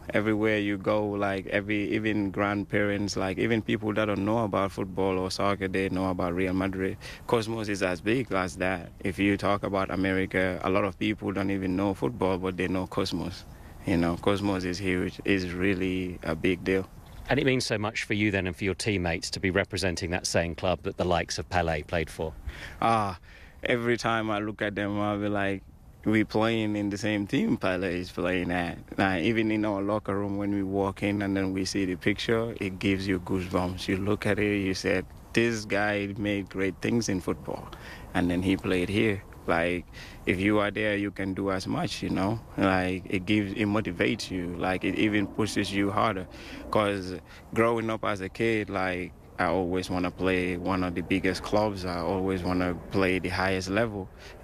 everywhere you go, like even grandparents, like even people that don't know about football or soccer, they know about Real Madrid. Cosmos is as big as that. If you talk about America, a lot of people don't even know football, but they know Cosmos. Cosmos is huge, is really a big deal. And it means so much for you then and for your teammates to be representing that same club that the likes of Pelé played for. Every time I look at them, I'll be like, we playing in the same team Pelé is playing at. Like, even in our locker room when we walk in and then we see the picture, it gives you goosebumps. You look at it, you said, this guy made great things in football. And then he played here. Like, if you are there, you can do as much, Like, it motivates you. Like, it even pushes you harder. Because growing up as a kid, like, I always want to play one of the biggest clubs. I always want to play the highest level.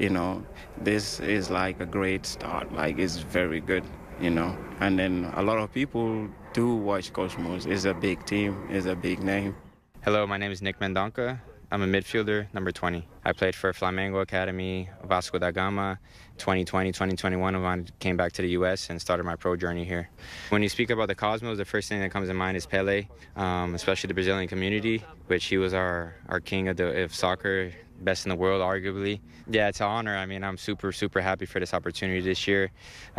This is like a great start. Like, it's very good. And then a lot of people do watch Cosmos. It's a big team. It's a big name. Hello, my name is Nick Mendonca. I'm a midfielder, number 20. I played for Flamengo Academy, Vasco da Gama, 2020, 2021 when I came back to the U.S. and started my pro journey here. When you speak about the Cosmos, the first thing that comes to mind is Pelé, especially the Brazilian community, which he was our king of soccer, best in the world, arguably. Yeah, it's an honor. I mean, I'm super, super happy for this opportunity this year.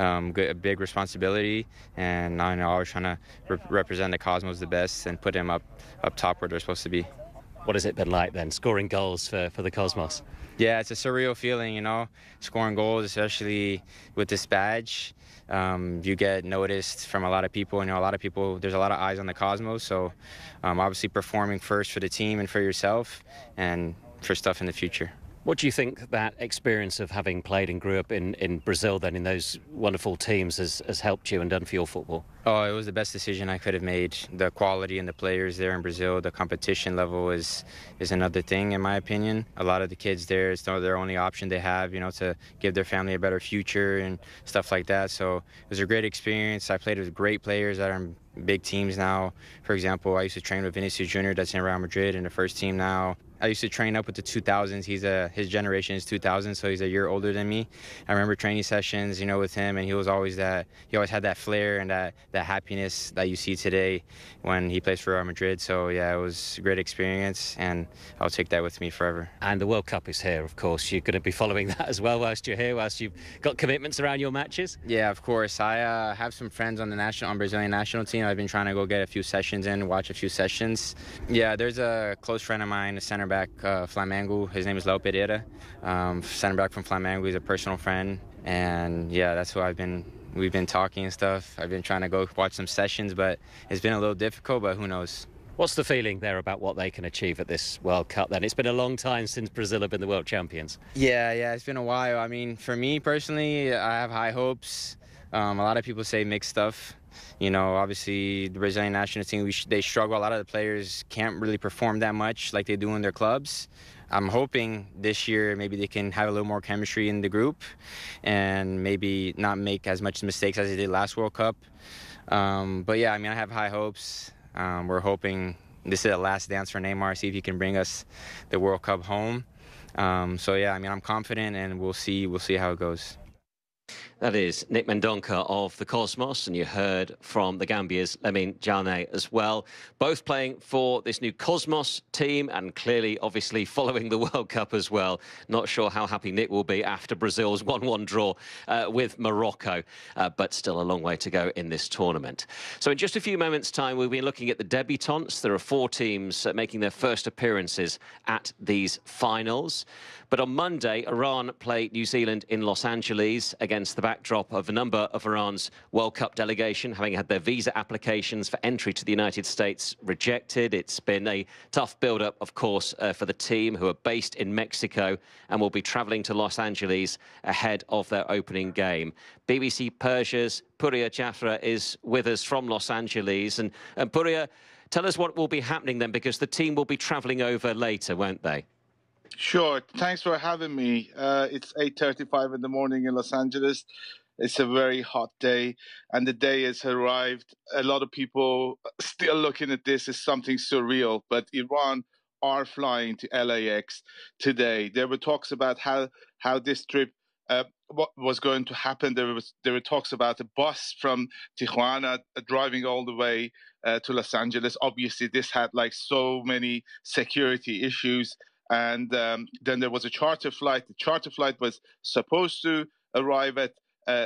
A big responsibility, and I know I was trying to represent the Cosmos the best and put them up top where they're supposed to be. What has it been like then, scoring goals for the Cosmos? Yeah, it's a surreal feeling, scoring goals, especially with this badge. You get noticed from a lot of people, and a lot of people, there's a lot of eyes on the Cosmos. So obviously performing first for the team and for yourself and for stuff in the future. What do you think that experience of having played and grew up in Brazil then in those wonderful teams has helped you and done for your football? Oh, it was the best decision I could have made. The quality and the players there in Brazil, the competition level is another thing in my opinion. A lot of the kids there, it's their only option they have, to give their family a better future and stuff like that. So it was a great experience. I played with great players that are in big teams now. For example, I used to train with Vinicius Jr. that's in Real Madrid in the first team now. I used to train up with the 2000s. His generation is 2000, so he's a year older than me. I remember training sessions, with him, and he always had that flair and that happiness that you see today when he plays for Real Madrid. So yeah, it was a great experience, and I'll take that with me forever. And the World Cup is here, of course. You're going to be following that as well whilst you're here, whilst you've got commitments around your matches. Yeah, of course. I have some friends on the Brazilian national team. I've been trying to go get a few sessions in, watch a few sessions. Yeah, there's a close friend of mine, a center back, Flamengo. His name is Léo Pereira. Center back from Flamengo. He's a personal friend, and yeah, that's who we've been talking and stuff. I've been trying to go watch some sessions, but it's been a little difficult, but who knows. What's the feeling there about what they can achieve at this World Cup then? It's been a long time since Brazil have been the world champions. Yeah, it's been a while. I mean, for me personally, I have high hopes. A lot of people say mixed stuff. Obviously the Brazilian national team, they struggle. A lot of the players can't really perform that much like they do in their clubs. I'm hoping this year maybe they can have a little more chemistry in the group and maybe not make as much mistakes as they did last World Cup. But yeah, I mean, I have high hopes. We're hoping this is the last dance for Neymar, see if he can bring us the World Cup home. So yeah, I mean, I'm confident, and we'll see how it goes. That is Nick Mendonca of the Cosmos, and you heard from the Gambia's Lamine Diané as well. Both playing for this new Cosmos team and clearly, obviously, following the World Cup as well. Not sure how happy Nick will be after Brazil's 1-1 draw with Morocco, but still a long way to go in this tournament. So in just a few moments' time, we'll be looking at the debutants. There are 4 teams making their first appearances at these finals. But on Monday, Iran play New Zealand in Los Angeles against the backdrop of a number of Iran's World Cup delegation having had their visa applications for entry to the United States rejected. It's been a tough build-up, of course, for the team who are based in Mexico and will be travelling to Los Angeles ahead of their opening game. BBC Persia's Pouria Jafra is with us from Los Angeles. And Pouria, tell us what will be happening then, because the team will be travelling over later, won't they? Sure. Thanks for having me. It's 8:35 in the morning in Los Angeles. It's a very hot day, and the day has arrived. A lot of people still looking at this as something surreal, but Iran are flying to LAX today. There were talks about how this trip what was going to happen. There were talks about a bus from Tijuana driving all the way to Los Angeles. Obviously, this had like so many security issues. And then there was a charter flight. The charter flight was supposed to arrive at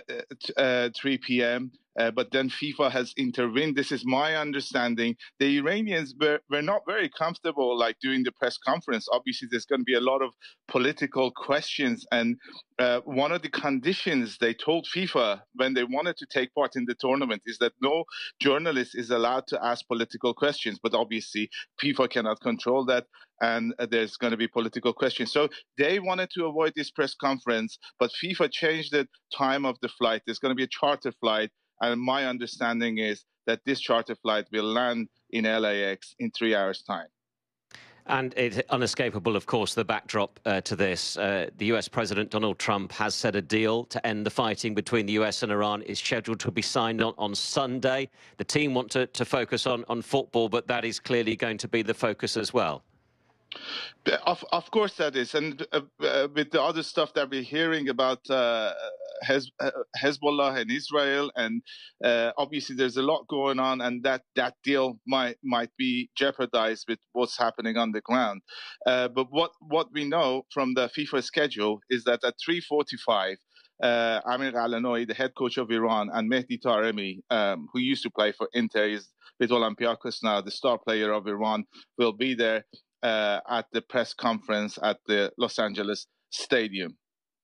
3 p.m. But then FIFA has intervened. This is my understanding. The Iranians were not very comfortable like doing the press conference. Obviously, there's going to be a lot of political questions. And one of the conditions they told FIFA when they wanted to take part in the tournament is that no journalist is allowed to ask political questions. But obviously, FIFA cannot control that. And there's going to be political questions. So they wanted to avoid this press conference, but FIFA changed the time of the flight. There's going to be a charter flight. And my understanding is that this charter flight will land in LAX in 3 hours' time. And it's unescapable, of course, the backdrop to this. The US President Donald Trump has said a deal to end the fighting between the US and Iran is scheduled to be signed on Sunday. The team want to focus on football, but that is clearly going to be the focus as well. Of course that is. And with the other stuff that we're hearing about Hezbollah and Israel, and obviously there's a lot going on, and that deal might be jeopardized with what's happening on the ground. But what we know from the FIFA schedule is that at 3:45, Amir Ghalanoui, the head coach of Iran, and Mehdi Taremi, who used to play for Inter, is with Olympiacos now, the star player of Iran, will be there at the press conference at the Los Angeles Stadium.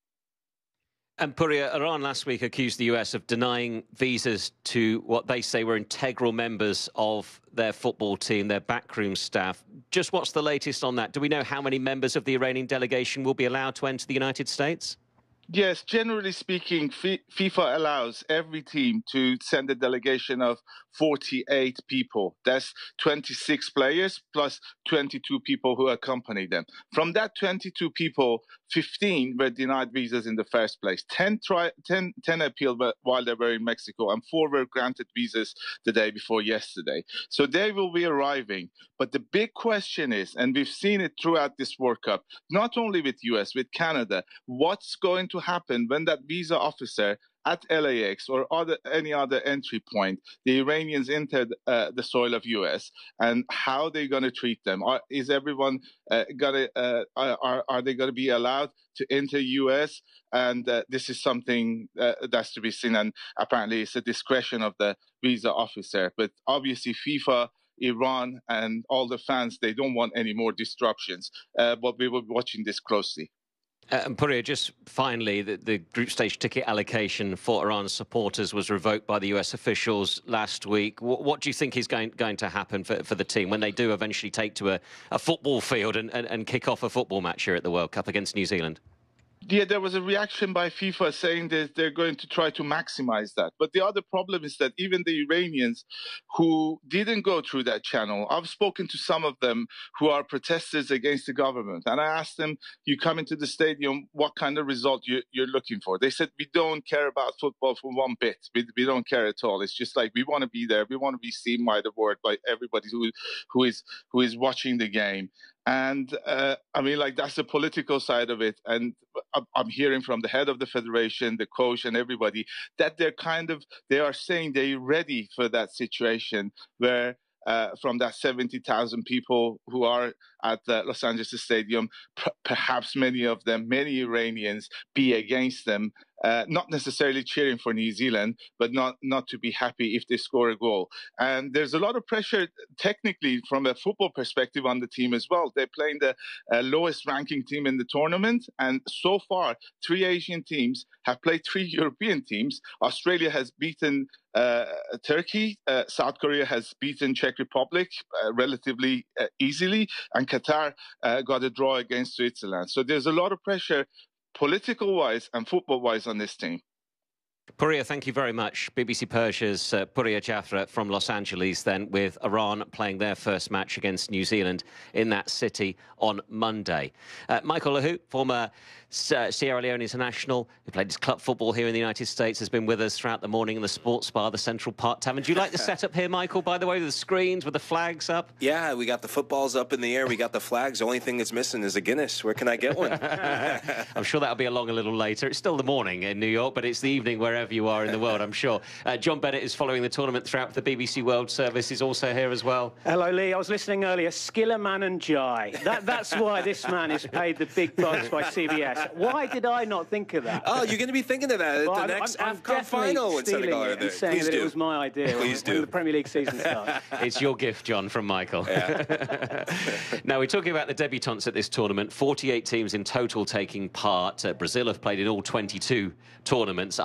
And Pouria, Iran last week accused the US of denying visas to what they say were integral members of their football team, their backroom staff. Just what's the latest on that? Do we know how many members of the Iranian delegation will be allowed to enter the United States? Yes, generally speaking, FIFA allows every team to send a delegation of 48 people. That's 26 players plus 22 people who accompany them. From that 22 people, 15 were denied visas in the first place. 10 appealed while they were in Mexico, and 4 were granted visas the day before yesterday. So they will be arriving. But the big question is, and we've seen it throughout this World Cup, not only with US, with Canada, what's going to happen when that visa officer at LAX or any other entry point, the Iranians entered the soil of US, and how they're going to treat them? Is everyone are they going to be allowed to enter US? And this is something that's to be seen, and apparently it's a discretion of the visa officer. But obviously FIFA, Iran, and all the fans, they don't want any more disruptions. But we will be watching this closely. And Pouria, just finally, the group stage ticket allocation for Iran's supporters was revoked by the US officials last week. What do you think is going to happen for the team when they do eventually take to a football field and kick off a football match here at the World Cup against New Zealand? Yeah, there was a reaction by FIFA saying that they're going to try to maximize that. But the other problem is that even the Iranians who didn't go through that channel, I've spoken to some of them who are protesters against the government. And I asked them, you come into the stadium, what kind of result you're looking for? They said, we don't care about football for one bit. We don't care at all. It's just like we want to be there. We want to be seen by the world, by everybody who is watching the game. And I mean, like, that's the political side of it. And I'm hearing from the head of the federation, the coach, and everybody that they are saying they're ready for that situation where from that 70,000 people who are at the Los Angeles Stadium, perhaps many Iranians be against them, not necessarily cheering for New Zealand, but not to be happy if they score a goal. And there's a lot of pressure technically from a football perspective on the team as well. They're playing the lowest ranking team in the tournament. And so far, 3 Asian teams have played 3 European teams. Australia has beaten Turkey. South Korea has beaten Czech Republic relatively easily. And Qatar got a draw against Switzerland. So there's a lot of pressure political-wise and football-wise on this team. Pouria, thank you very much. BBC Persia's Pouria Jafra from Los Angeles then, with Iran playing their first match against New Zealand in that city on Monday. Michael Lahoud, former Sierra Leone international, who played his club football here in the United States, has been with us throughout the morning in the sports bar, the Central Park Tavern. Do you like the setup here, Michael, by the way, with the screens, with the flags up? Yeah, we got the footballs up in the air. We got the flags. The only thing that's missing is a Guinness. Where can I get one? I'm sure that'll be along a little later. It's still the morning in New York, but it's the evening wherever you are in the world, I'm sure. John Bennett is following the tournament throughout the BBC World Service. Is also here as well. Hello, Lee. I was listening earlier. Skillerman and Jai. That's why this man is paid the big bucks by CBS. Why did I not think of that? Oh, you're going to be thinking of that at the next AFCON final when Senegal are there. Saying that it was my idea when the Premier League season starts. It's your gift, John, from Michael. Yeah. Now, we're talking about the debutants at this tournament. 48 teams in total taking part. Brazil have played in all 22 tournaments.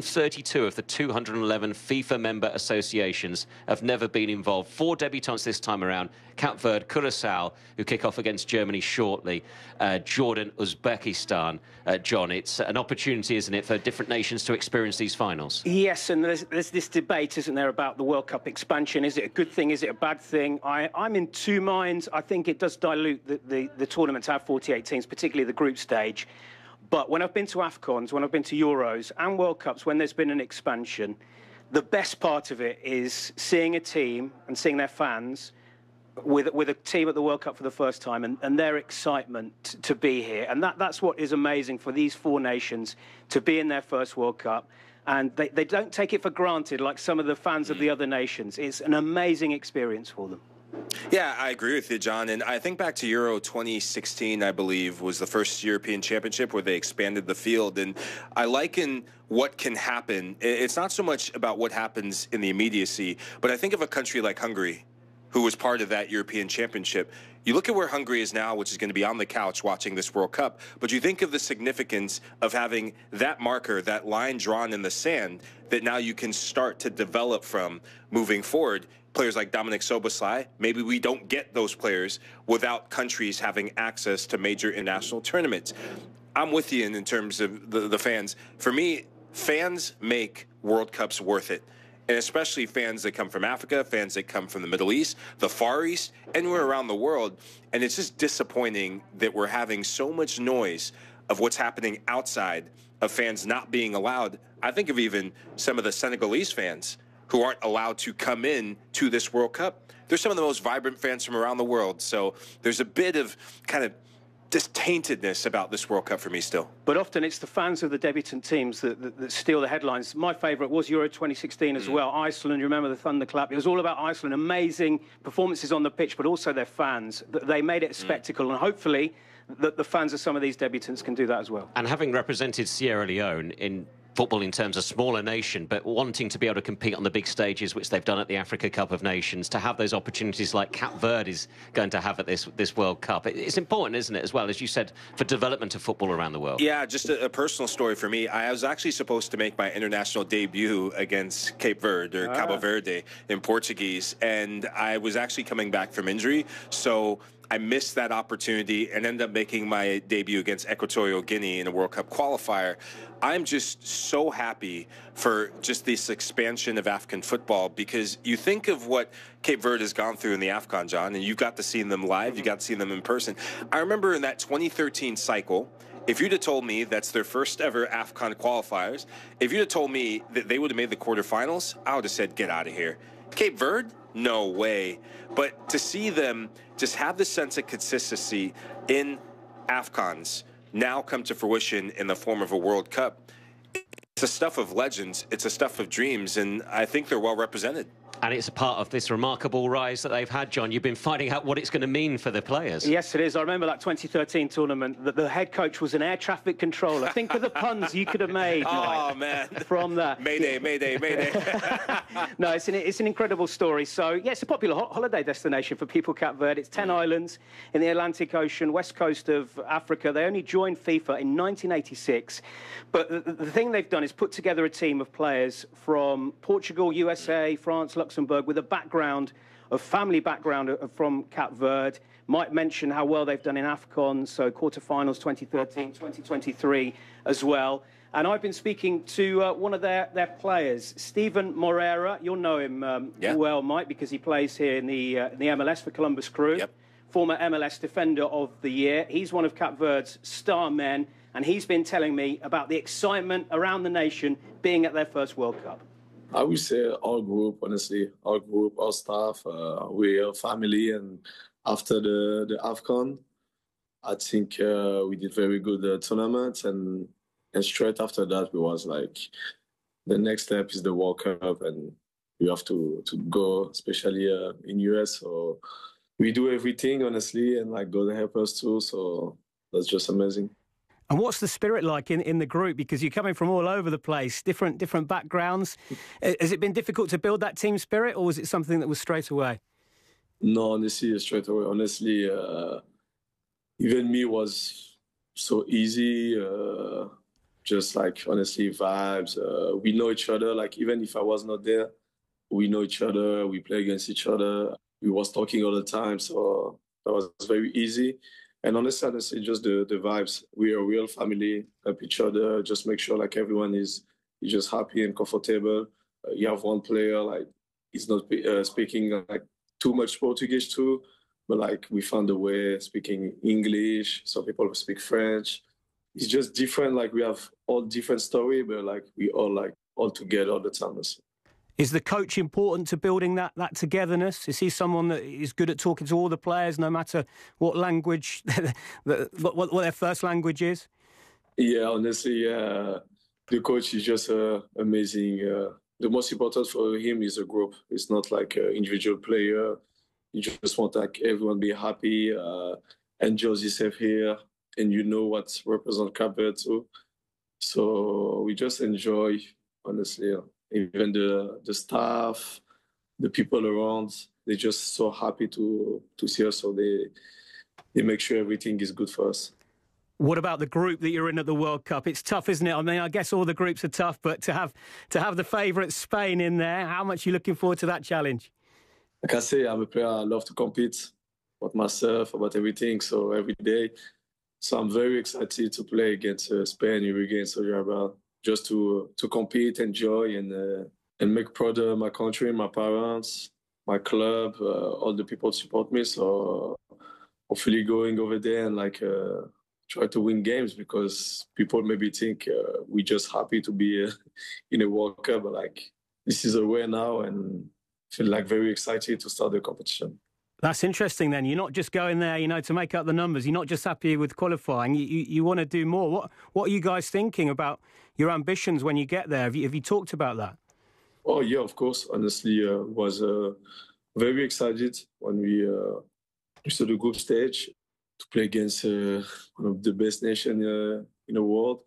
132 of the 211 FIFA member associations have never been involved. 4 debutants this time around. Cape Verde, Curaçao, who kick off against Germany shortly. Jordan, Uzbekistan. John, it's an opportunity, isn't it, for different nations to experience these finals? Yes, and there's this debate, isn't there, about the World Cup expansion. Is it a good thing? Is it a bad thing? I'm in two minds. I think it does dilute the tournament to have 48 teams, particularly the group stage. But when I've been to AFCONs, when I've been to Euros and World Cups, when there's been an expansion, the best part of it is seeing a team and seeing their fans with a team at the World Cup for the first time and their excitement to be here. And that's what is amazing for these 4 nations to be in their first World Cup. And they don't take it for granted like some of the fans of the other nations. It's an amazing experience for them. Yeah, I agree with you, John. And I think back to Euro 2016, I believe, was the first European Championship where they expanded the field. And I liken what can happen. It's not so much about what happens in the immediacy, but I think of a country like Hungary, who was part of that European Championship. You look at where Hungary is now, which is going to be on the couch watching this World Cup, but you think of the significance of having that marker, that line drawn in the sand, that now you can start to develop from moving forward. Players like Dominik Szoboszlai, maybe we don't get those players without countries having access to major international tournaments. I'm with you in terms of the fans. For me, fans make World Cups worth it. And especially fans that come from Africa, fans that come from the Middle East, the Far East, anywhere around the world. And it's just disappointing that we're having so much noise of what's happening outside of fans not being allowed. I think of even some of the Senegalese fans who aren't allowed to come in to this World Cup. They're some of the most vibrant fans from around the world. So there's a bit of kind of taintedness about this World Cup for me still. But often it's the fans of the debutant teams that steal the headlines. My favourite was Euro 2016 as well. Iceland, you remember the thunderclap? It was all about Iceland. Amazing performances on the pitch, but also their fans. They made it a spectacle, and hopefully the fans of some of these debutants can do that as well. And having represented Sierra Leone in football in terms of smaller nation, but wanting to be able to compete on the big stages, which they've done at the Africa Cup of Nations, to have those opportunities like Cape Verde is going to have at this World Cup. It's important, isn't it, as well, as you said, for development of football around the world? Yeah, just a personal story for me. I was actually supposed to make my international debut against Cape Verde, or Cabo Verde in Portuguese, and I was actually coming back from injury, so I missed that opportunity and ended up making my debut against Equatorial Guinea in a World Cup qualifier. I'm just so happy for just this expansion of African football, because you think of what Cape Verde has gone through in the AFCON, John, and you got to see them live, you got to see them in person. I remember in that 2013 cycle, if you'd have told me that's their first ever AFCON qualifiers, if you'd have told me that they would have made the quarterfinals, I would have said, get out of here. Cape Verde? No way. But to see them just have the sense of consistency in AFCONs now come to fruition in the form of a World Cup, it's the stuff of legends, it's the stuff of dreams, and I think they're well represented. And it's a part of this remarkable rise that they've had, John. You've been finding out what it's going to mean for the players. Yes, it is. I remember that 2013 tournament, that the head coach was an air traffic controller. Think of the puns you could have made, Mike, man, from that. Mayday, mayday, mayday. No, it's an incredible story. So, yeah, it's a popular holiday destination for people, Cape Verde. It's 10 islands in the Atlantic Ocean, west coast of Africa. They only joined FIFA in 1986. But the thing they've done is put together a team of players from Portugal, USA, France, Luxembourg, with a family background from Cape Verde. Might mention how well they've done in AFCON, so quarterfinals 2013, 2023 as well. And I've been speaking to one of their players, Steven Moreira. You'll know him well, Mike, because he plays here in the MLS for Columbus Crew. Yep. Former MLS Defender of the Year. He's one of Cape Verde's star men. and he's been telling me about the excitement around the nation being at their first World Cup. I would say our group, honestly, our group, our staff, we're a family. And after the AFCON, I think we did very good tournament. And straight after that, we was like, the next step is the World Cup, and you have to go, especially in US. So we do everything, honestly, and like God help us too. So that's just amazing. And what's the spirit like in the group? Because you're coming from all over the place, different backgrounds. Has it been difficult to build that team spirit, or was it something that was straight away? No, honestly, straight away. Honestly, even me was so easy. Just like, honestly, vibes. We know each other. Like, even if I was not there, we know each other. We play against each other. We was talking all the time. So that was very easy. And honestly, just the vibes. We are a real family, help each other, just make sure like everyone is just happy and comfortable. You have one player, like, he's not speaking like too much Portuguese too, but like we found a way speaking English. Some people speak French. It's just different. Like we have all different story, but like we all like all together all the time. Is the coach important to building that togetherness? Is he someone that is good at talking to all the players, no matter what language, what their first language is? Yeah, honestly, the coach is just amazing. The most important for him is a group. It's not like an individual player. You just want like everyone be happy, enjoy yourself here, and you know what represents Cape Verde too. So we just enjoy, honestly. Even the staff, the people around, they're just so happy to see us. So they make sure everything is good for us. What about the group that you're in at the World Cup? It's tough, isn't it? I mean, I guess all the groups are tough, but to have the favourite Spain in there, how much are you looking forward to that challenge? Like I say, I'm a player. I love to compete about myself, about everything. So every day. So I'm very excited to play against Spain, Uruguay, and Saudi Arabia. Just to compete, enjoy, and make proud of my country, my parents, my club, all the people support me. So hopefully going over there and like try to win games, because people maybe think we're just happy to be in a World Cup, but like this is a way now, and feel like very excited to start the competition. That's interesting then. You're not just going there, to make up the numbers. You're not just happy with qualifying. You want to do more. What are you guys thinking about your ambitions when you get there? Have you talked about that? Oh, yeah, of course. Honestly, was very excited when we reached the group stage to play against one of the best nations in the world.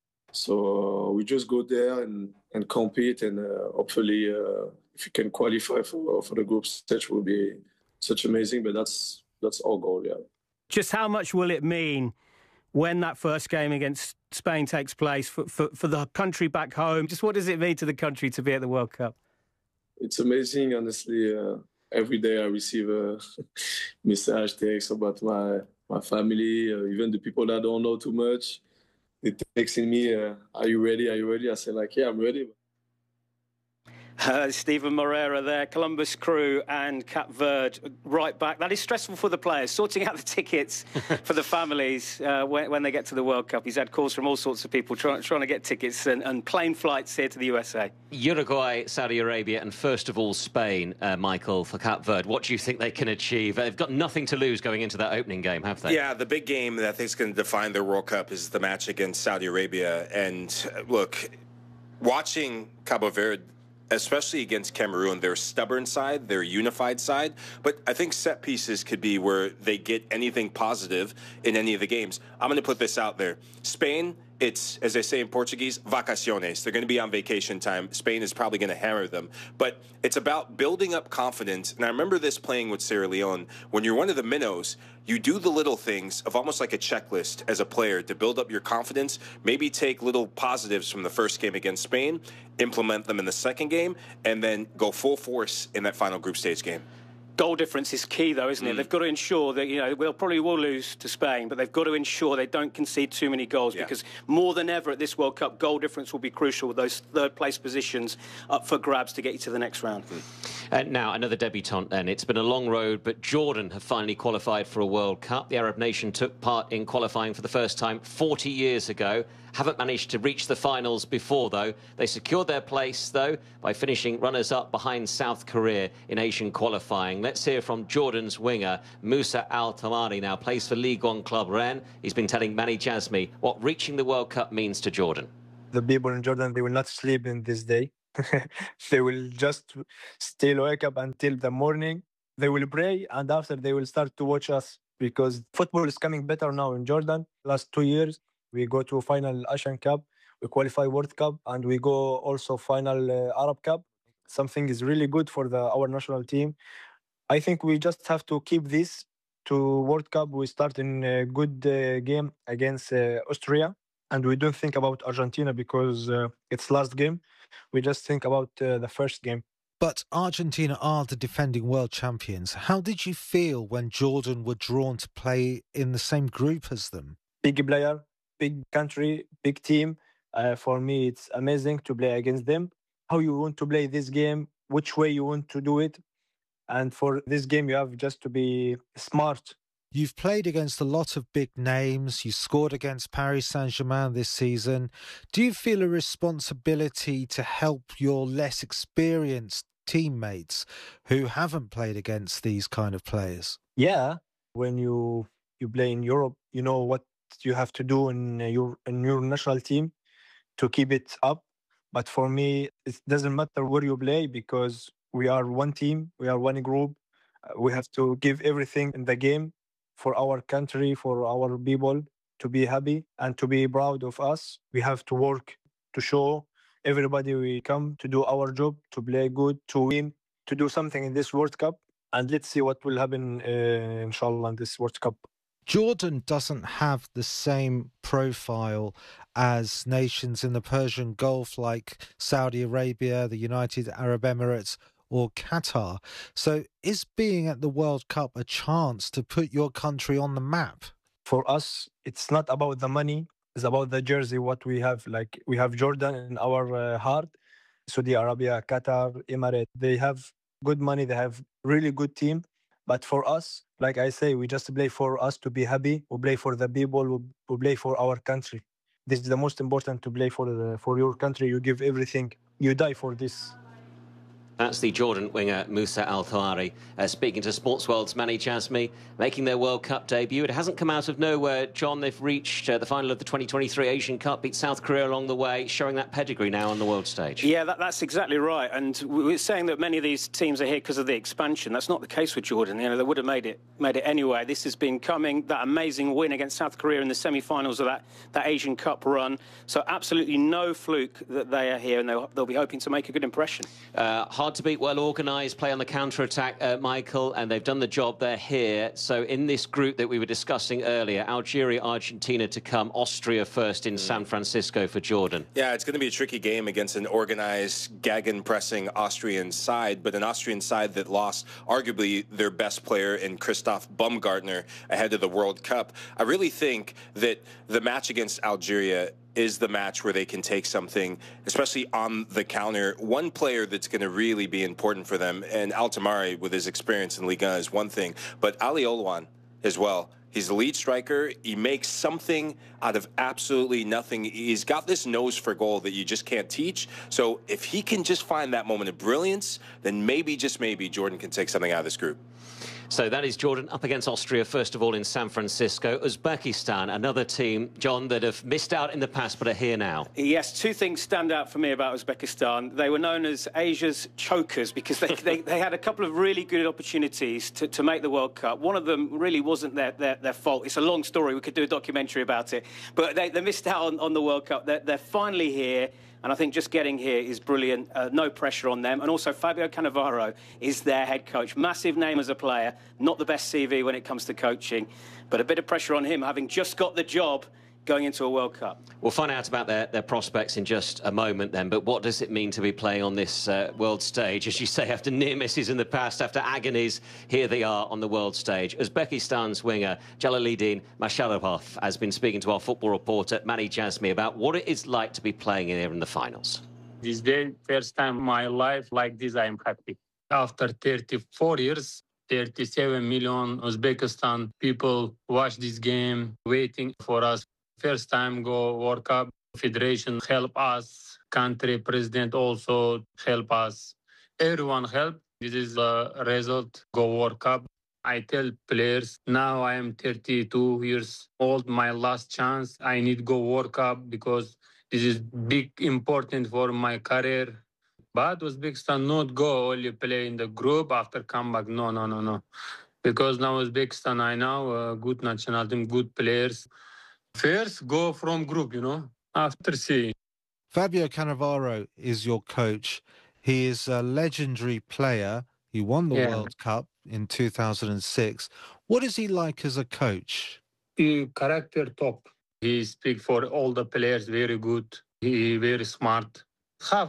So we just go there and compete, and hopefully if we can qualify for the group stage, will be such amazing. But that's our goal, yeah. Just how much will it mean when that first game against Spain takes place for the country back home? Just what does it mean to the country to be at the World Cup? It's amazing, honestly. Every day I receive a message, text about my family, even the people that don't know too much. They texting me, are you ready? Are you ready? I say like, yeah, I'm ready. Steven Moreira there, Columbus Crew and Cape Verde right back. That is stressful for the players, sorting out the tickets for the families when they get to the World Cup. He's had calls from all sorts of people trying to get tickets and plane flights here to the USA. Uruguay, Saudi Arabia and first of all Spain, Michael, for Cape Verde. What do you think they can achieve? They've got nothing to lose going into that opening game, have they? Yeah, the big game that I think is going to define their World Cup is the match against Saudi Arabia. And look, watching Cape Verde, especially against Cameroon, their stubborn side, their unified side. But I think set pieces could be where they get anything positive in any of the games. I'm going to put this out there. Spain, it's, as they say in Portuguese, vacaciones. They're going to be on vacation time. Spain is probably going to hammer them. But it's about building up confidence. And I remember this playing with Sierra Leone. When you're one of the minnows, you do the little things of almost like a checklist as a player to build up your confidence, maybe take little positives from the first game against Spain, implement them in the second game, and then go full force in that final group stage game. Goal difference is key, though, isn't it? They've got to ensure that, we'll probably lose to Spain, but they've got to ensure they don't concede too many goals, because more than ever at this World Cup, goal difference will be crucial with those third-place positions up for grabs to get you to the next round. Now, another debutant then. It's been a long road, but Jordan have finally qualified for a World Cup. The Arab nation took part in qualifying for the first time 40 years ago. Haven't managed to reach the finals before, though. They secured their place, though, by finishing runners-up behind South Korea in Asian qualifying. Let's hear from Jordan's winger, Moussa Al-Tamari, now plays for Ligue 1 club Rennes. He's been telling Mani Jasmi what reaching the World Cup means to Jordan. The people in Jordan, they will not sleep in this day. They will just still wake up until the morning. They will pray, and after they will start to watch us, because football is coming better now in Jordan. Last 2 years, we go to final Asian Cup, we qualify World Cup, and we go also final Arab Cup. Something is really good for our national team. I think we just have to keep this to World Cup. We start in a good game against Austria, and we don't think about Argentina because it's last game. We just think about the first game. But Argentina are the defending world champions. How did you feel when Jordan were drawn to play in the same group as them? Big player, big country, big team. For me, it's amazing to play against them. How you want to play this game, which way you want to do it. And for this game, you have just to be smart. You've played against a lot of big names. You scored against Paris Saint-Germain this season. Do you feel a responsibility to help your less experienced teammates who haven't played against these kind of players? Yeah, when you play in Europe, you know what you have to do in your national team to keep it up. But for me, it doesn't matter where you play, because we are one team, we are one group. We have to give everything in the game for our country, for our people, to be happy and to be proud of us. We have to work to show everybody we come to do our job, to play good, to win, to do something in this World Cup. And let's see what will happen, inshallah, in this World Cup. Jordan doesn't have the same profile as nations in the Persian Gulf like Saudi Arabia, the United Arab Emirates, or Qatar. So is being at the World Cup a chance to put your country on the map? For us, it's not about the money. It's about the jersey, what we have. Like, we have Jordan in our heart. Saudi Arabia, Qatar, Emirates, they have good money. They have really good team. But for us, like I say, we just play for us to be happy. We play for the people. We play for our country. This is the most important, to play for your country. You give everything. You die for this. That's the Jordan winger, Moussa Al-Tamari, speaking to Sportsworld's Mani Jasmi, making their World Cup debut. It hasn't come out of nowhere, John. They've reached the final of the 2023 Asian Cup, beat South Korea along the way, showing that pedigree now on the world stage. Yeah, that's exactly right. And we were saying that many of these teams are here because of the expansion. That's not the case with Jordan. They would have made it anyway. This has been coming, that amazing win against South Korea in the semi-finals of that Asian Cup run. So absolutely no fluke that they are here, and they'll be hoping to make a good impression. Hard to beat, well organised, play on the counter-attack, Michael, and they've done the job. They're here. So in this group that we were discussing earlier, Algeria, Argentina to come, Austria first in San Francisco for Jordan. Yeah, it's going to be a tricky game against an organised, Gagen-pressing Austrian side, but an Austrian side that lost arguably their best player in Christoph Baumgartner ahead of the World Cup. I really think that the match against Algeria is the match where they can take something, especially on the counter. One player that's going to really be important for them, and Al-Tamari with his experience in Ligue 1 is one thing, but Ali Oluwan as well. He's the lead striker. He makes something out of absolutely nothing. He's got this nose for goal that you just can't teach. So if he can just find that moment of brilliance, then maybe, just maybe, Jordan can take something out of this group. So that is Jordan up against Austria, first of all, in San Francisco. Uzbekistan, another team, John, that have missed out in the past but are here now. Yes, two things stand out for me about Uzbekistan. They were known as Asia's chokers because they had a couple of really good opportunities to make the World Cup. One of them really wasn't their fault. It's a long story. We could do a documentary about it. But they missed out on the World Cup. They're finally here. And I think just getting here is brilliant. No pressure on them. And also, Fabio Cannavaro is their head coach. Massive name as a player. Not the best CV when it comes to coaching. But a bit of pressure on him, having just got the job going into a World Cup? We'll find out about their prospects in just a moment then, but what does it mean to be playing on this world stage? As you say, after near misses in the past, after agonies, here they are on the world stage. Uzbekistan's winger Jalaluddin Masharipov has been speaking to our football reporter Mani Jazmi about what it is like to be playing here in the finals. This day, first time in my life like this, I am happy. After 34 years, 37 million Uzbekistan people watch this game, waiting for us. First time go World Cup, federation help us, country president also help us. Everyone help. This is the result, go World Cup. I tell players, now I am 32 years old, my last chance. I need go World Cup because this is big, important for my career. But Uzbekistan not go only play in the group after comeback. No. Because now Uzbekistan, I know, good national team, good players. First, go from group, after see. Fabio Cannavaro is your coach. He is a legendary player. He won the World Cup in 2006. What is he like as a coach? He character top. He speak for all the players very good. He very smart. Have